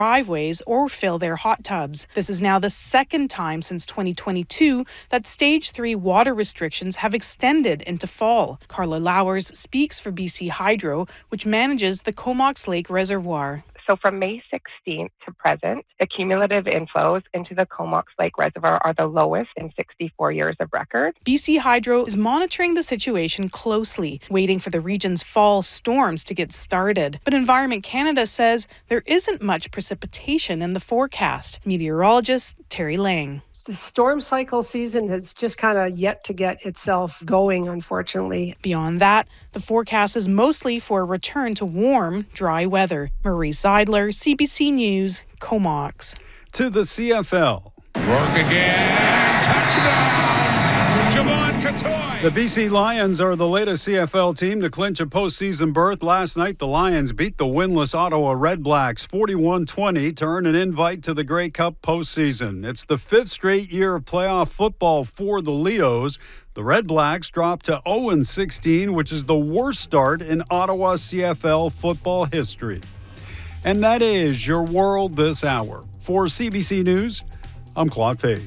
driveways or fill their hot tubs. This is now the second time since 2022 that Stage 3 water restrictions have extended into fall. Carla Lowers speaks for BC Hydro, which manages the Comox Lake Reservoir. So from May 16th to present, the cumulative inflows into the Comox Lake Reservoir are the lowest in 64 years of record. BC Hydro is monitoring the situation closely, waiting for the region's fall storms to get started. But Environment Canada says there isn't much precipitation in the forecast. Meteorologist Terry Lang. The storm cycle season has just kind of yet to get itself going, unfortunately. Beyond that, the forecast is mostly for a return to warm, dry weather. Marie Seidler, CBC News, Comox. To the CFL. Rourke again. Touchdown! Javon Catoy. The BC Lions are the latest CFL team to clinch a postseason berth. Last night, the Lions beat the winless Ottawa Redblacks 41-20 to earn an invite to the Grey Cup postseason. It's the fifth straight year of playoff football for the Leos. The Redblacks dropped to 0-16, which is the worst start in Ottawa CFL football history. And that is your world this hour. For CBC News, I'm Claude Faig.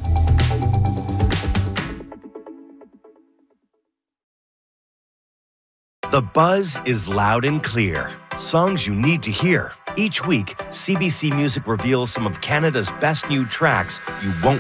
The buzz is loud and clear. Songs you need to hear. Each week, CBC Music reveals some of Canada's best new tracks you won't